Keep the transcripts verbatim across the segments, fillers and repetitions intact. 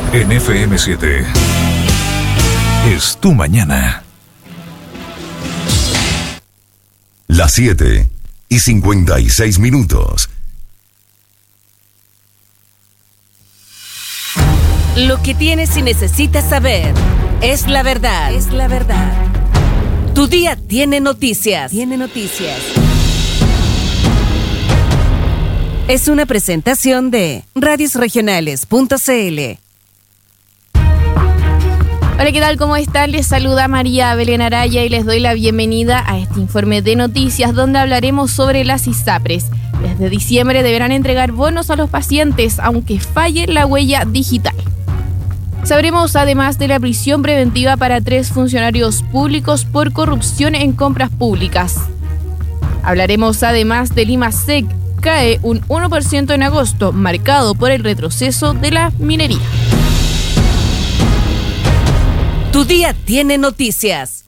En F M siete. Es tu mañana. Las siete y cincuenta y seis minutos. Lo que tienes y necesitas saber es la verdad. Es la verdad. Tu día tiene noticias. Tiene noticias. Es una presentación de radios regionales punto c l. Hola, ¿qué tal? ¿Cómo están? Les saluda María Belén Araya y les doy la bienvenida a este informe de noticias donde hablaremos sobre las ISAPRES. Desde diciembre deberán entregar bonos a los pacientes aunque falle la huella digital. Sabremos además de la prisión preventiva para tres funcionarios públicos por corrupción en compras públicas. Hablaremos además del IMASEC, cae un uno por ciento en agosto, marcado por el retroceso de la minería. Tu día tiene noticias.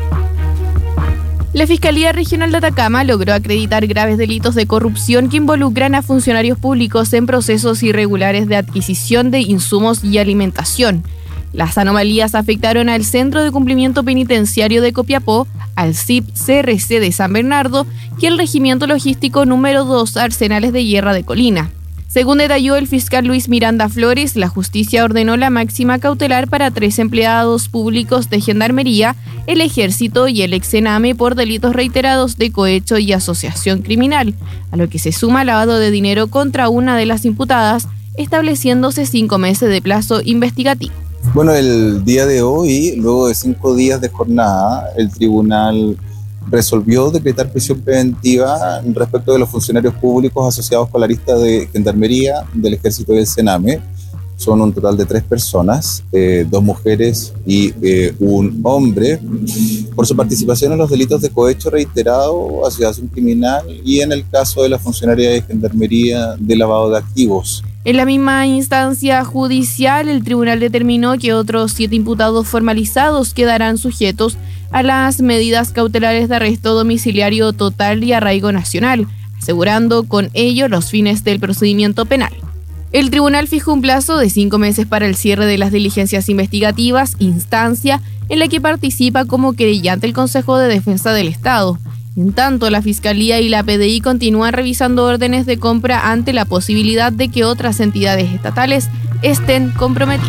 La Fiscalía Regional de Atacama logró acreditar graves delitos de corrupción que involucran a funcionarios públicos en procesos irregulares de adquisición de insumos y alimentación. Las anomalías afectaron al Centro de Cumplimiento Penitenciario de Copiapó, al C I P C R C de San Bernardo y el Regimiento Logístico número dos Arsenales de Guerra de Colina. Según detalló el fiscal Luis Miranda Flores, la justicia ordenó la máxima cautelar para tres empleados públicos de Gendarmería, el Ejército y el Exename por delitos reiterados de cohecho y asociación criminal, a lo que se suma lavado de dinero contra una de las imputadas, estableciéndose cinco meses de plazo investigativo. Bueno, el día de hoy, luego de cinco días de jornada, el tribunal resolvió decretar prisión preventiva respecto de los funcionarios públicos asociados con la lista de Gendarmería, del Ejército y del Sename. Son un total de tres personas, eh, dos mujeres y eh, un hombre, por su participación en los delitos de cohecho reiterado, asociación criminal y en el caso de la funcionaria de Gendarmería de lavado de activos. En la misma instancia judicial, el tribunal determinó que otros siete imputados formalizados quedarán sujetos a las medidas cautelares de arresto domiciliario total y arraigo nacional, asegurando con ello los fines del procedimiento penal. El tribunal fijó un plazo de cinco meses para el cierre de las diligencias investigativas, instancia en la que participa como querellante el Consejo de Defensa del Estado. En tanto, la Fiscalía y la P D I continúan revisando órdenes de compra ante la posibilidad de que otras entidades estatales estén comprometidas.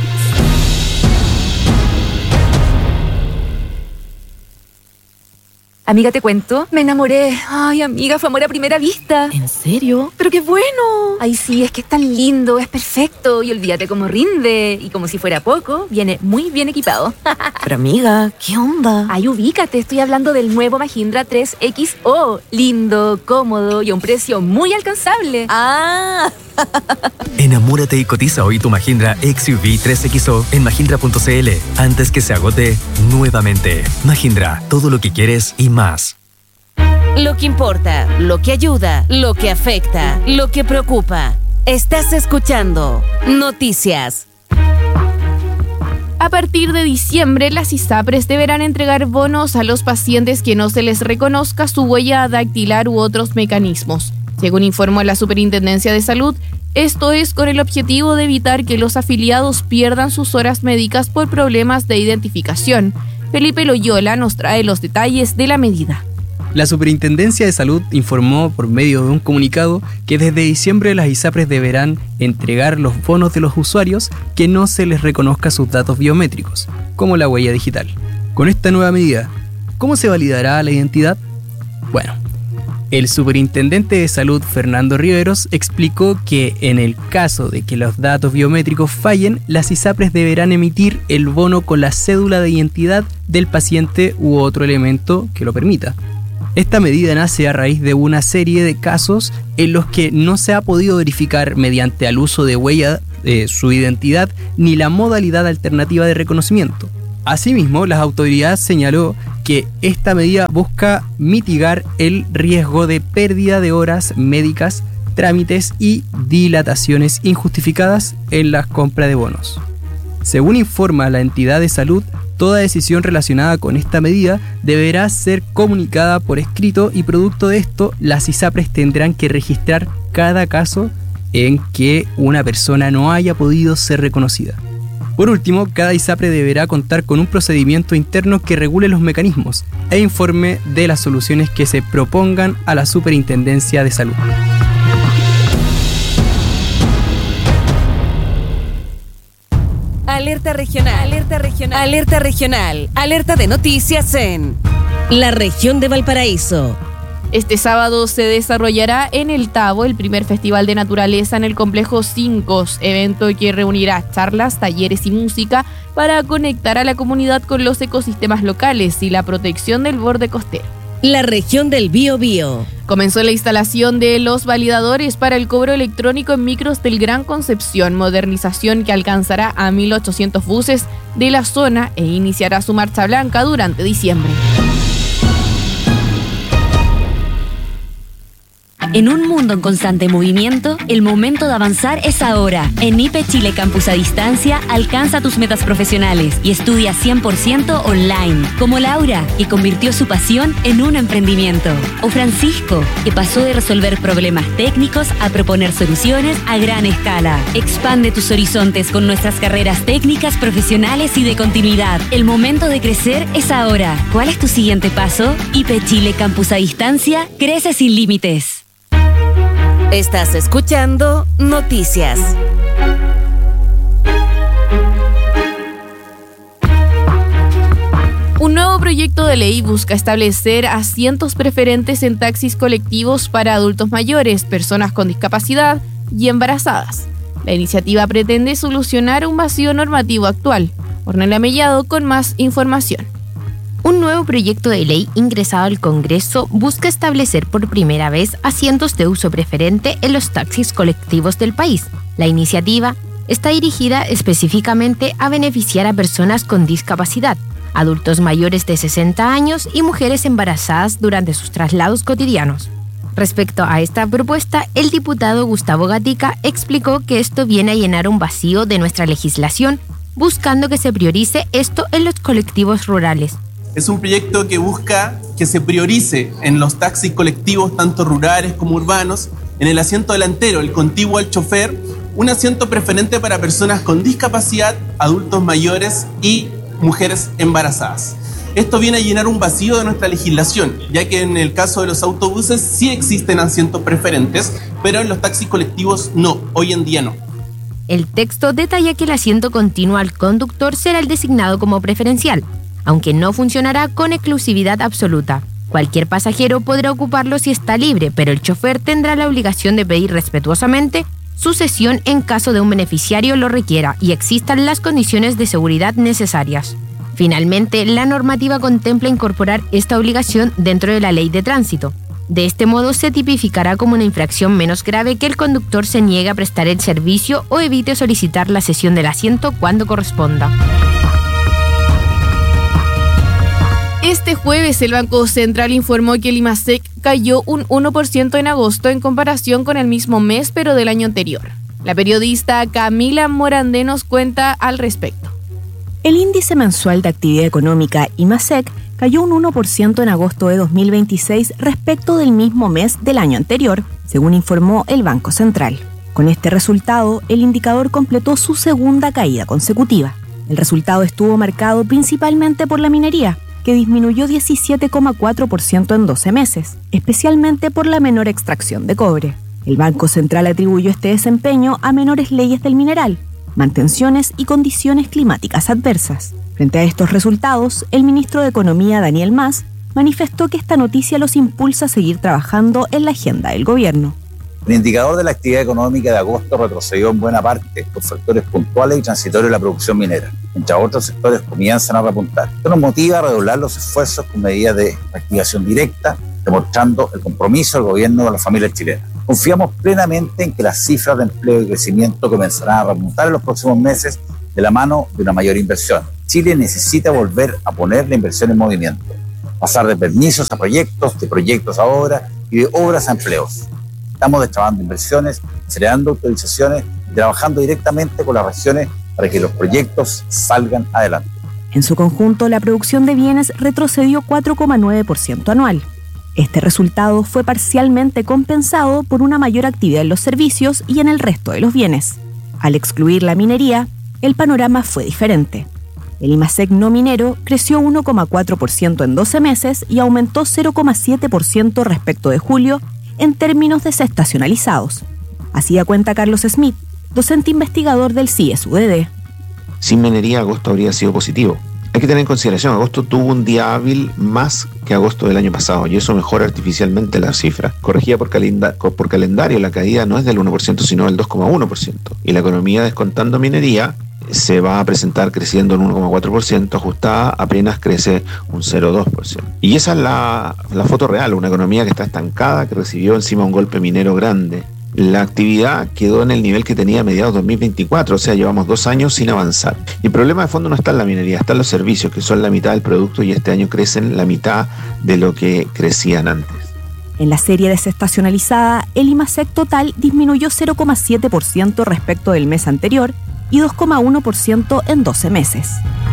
Amiga, te cuento, me enamoré. Ay, amiga, fue amor a primera vista. ¿En serio? ¡Pero qué bueno! Ay, sí, es que es tan lindo, es perfecto. Y olvídate cómo rinde. Y como si fuera poco, viene muy bien equipado. Pero amiga, ¿qué onda? Ay, ubícate, estoy hablando del nuevo Mahindra tres X O. Lindo, cómodo y a un precio muy alcanzable. ¡Ah! Enamórate y cotiza hoy tu Mahindra X U V tres X O en mahindra punto c l antes que se agote nuevamente. Mahindra, todo lo que quieres y más. Lo que importa, lo que ayuda, lo que afecta, lo que preocupa. Estás escuchando Noticias. A partir de diciembre, las ISAPRES deberán entregar bonos a los pacientes que no se les reconozca su huella dactilar u otros mecanismos. Según informó la Superintendencia de Salud, esto es con el objetivo de evitar que los afiliados pierdan sus horas médicas por problemas de identificación. Felipe Loyola nos trae los detalles de la medida. La Superintendencia de Salud informó por medio de un comunicado que desde diciembre las ISAPRES deberán entregar los bonos de los usuarios que no se les reconozca sus datos biométricos, como la huella digital. Con esta nueva medida, ¿cómo se validará la identidad? Bueno, el Superintendente de Salud, Fernando Riveros, explicó que en el caso de que los datos biométricos fallen, las ISAPRES deberán emitir el bono con la cédula de identidad del paciente u otro elemento que lo permita. Esta medida nace a raíz de una serie de casos en los que no se ha podido verificar mediante el uso de huella eh, su identidad ni la modalidad alternativa de reconocimiento. Asimismo, las autoridades señaló que esta medida busca mitigar el riesgo de pérdida de horas médicas, trámites y dilataciones injustificadas en la compra de bonos. Según informa la entidad de salud, toda decisión relacionada con esta medida deberá ser comunicada por escrito y producto de esto, las ISAPRES tendrán que registrar cada caso en que una persona no haya podido ser reconocida. Por último, cada ISAPRE deberá contar con un procedimiento interno que regule los mecanismos e informe de las soluciones que se propongan a la Superintendencia de Salud. Alerta regional, alerta regional, alerta regional, alerta de noticias en la región de Valparaíso. Este sábado se desarrollará en El Tabo el primer Festival de Naturaleza en el Complejo cinco, evento que reunirá charlas, talleres y música para conectar a la comunidad con los ecosistemas locales y la protección del borde costero. La región del Biobío. Comenzó la instalación de los validadores para el cobro electrónico en micros del Gran Concepción, modernización que alcanzará a mil ochocientos buses de la zona e iniciará su marcha blanca durante diciembre. En un mundo en constante movimiento, el momento de avanzar es ahora. En I P E Chile Campus a Distancia, alcanza tus metas profesionales y estudia cien por ciento online. Como Laura, que convirtió su pasión en un emprendimiento. O Francisco, que pasó de resolver problemas técnicos a proponer soluciones a gran escala. Expande tus horizontes con nuestras carreras técnicas, profesionales y de continuidad. El momento de crecer es ahora. ¿Cuál es tu siguiente paso? I P E Chile Campus a Distancia, crece sin límites. Estás escuchando Noticias. Un nuevo proyecto de ley busca establecer asientos preferentes en taxis colectivos para adultos mayores, personas con discapacidad y embarazadas. La iniciativa pretende solucionar un vacío normativo actual. Ornella Mellado con más información. Un nuevo proyecto de ley ingresado al Congreso busca establecer por primera vez asientos de uso preferente en los taxis colectivos del país. La iniciativa está dirigida específicamente a beneficiar a personas con discapacidad, adultos mayores de sesenta años y mujeres embarazadas durante sus traslados cotidianos. Respecto a esta propuesta, el diputado Gustavo Gatica explicó que esto viene a llenar un vacío de nuestra legislación, buscando que se priorice esto en los colectivos rurales. Es un proyecto que busca que se priorice en los taxis colectivos, tanto rurales como urbanos, en el asiento delantero, el contiguo al chofer, un asiento preferente para personas con discapacidad, adultos mayores y mujeres embarazadas. Esto viene a llenar un vacío de nuestra legislación, ya que en el caso de los autobuses sí existen asientos preferentes, pero en los taxis colectivos no, hoy en día no. El texto detalla que el asiento continuo al conductor será el designado como preferencial, aunque no funcionará con exclusividad absoluta. Cualquier pasajero podrá ocuparlo si está libre, pero el chofer tendrá la obligación de pedir respetuosamente su cesión en caso de un beneficiario lo requiera y existan las condiciones de seguridad necesarias. Finalmente, la normativa contempla incorporar esta obligación dentro de la ley de tránsito. De este modo, se tipificará como una infracción menos grave que el conductor se niegue a prestar el servicio o evite solicitar la cesión del asiento cuando corresponda. Este jueves el Banco Central informó que el IMASEC cayó un uno por ciento en agosto en comparación con el mismo mes pero del año anterior. La periodista Camila Morandé nos cuenta al respecto. El índice mensual de actividad económica IMASEC cayó un uno por ciento en agosto de dos mil veintiséis respecto del mismo mes del año anterior, según informó el Banco Central. Con este resultado, el indicador completó su segunda caída consecutiva. El resultado estuvo marcado principalmente por la minería, que disminuyó diecisiete coma cuatro por ciento en doce meses, especialmente por la menor extracción de cobre. El Banco Central atribuyó este desempeño a menores leyes del mineral, mantenciones y condiciones climáticas adversas. Frente a estos resultados, el ministro de Economía, Daniel Mas, manifestó que esta noticia los impulsa a seguir trabajando en la agenda del gobierno. El indicador de la actividad económica de agosto retrocedió en buena parte por factores puntuales y transitorios de la producción minera, mientras otros sectores comienzan a repuntar. Esto nos motiva a redoblar los esfuerzos con medidas de reactivación directa, demostrando el compromiso del gobierno con las familias chilenas. Confiamos plenamente en que las cifras de empleo y crecimiento comenzarán a repuntar en los próximos meses de la mano de una mayor inversión. Chile necesita volver a poner la inversión en movimiento, pasar de permisos a proyectos, de proyectos a obras y de obras a empleos. Estamos destrabando inversiones, acelerando autorizaciones y trabajando directamente con las regiones para que los proyectos salgan adelante. En su conjunto, la producción de bienes retrocedió cuatro coma nueve por ciento anual. Este resultado fue parcialmente compensado por una mayor actividad en los servicios y en el resto de los bienes. Al excluir la minería, el panorama fue diferente. El IMASEC no minero creció uno coma cuatro por ciento en doce meses y aumentó cero coma siete por ciento respecto de julio en términos desestacionalizados. Así da cuenta Carlos Smith, docente investigador del C I E S U D D. Sin minería, agosto habría sido positivo. Hay que tener en consideración, agosto tuvo un día hábil más que agosto del año pasado y eso mejora artificialmente la cifra. Corregida por, calenda- por calendario, la caída no es del uno por ciento sino del dos coma uno por ciento. Y la economía, descontando minería, se va a presentar creciendo en uno coma cuatro por ciento, ajustada apenas crece un cero coma dos por ciento. Y esa es la, la foto real, una economía que está estancada, que recibió encima un golpe minero grande. La actividad quedó en el nivel que tenía a mediados de dos mil veinticuatro, o sea, llevamos dos años sin avanzar. Y el problema de fondo no está en la minería, está en los servicios, que son la mitad del producto y este año crecen la mitad de lo que crecían antes. En la serie desestacionalizada, el IMASEC total disminuyó cero coma siete por ciento respecto del mes anterior y dos coma uno por ciento en doce meses.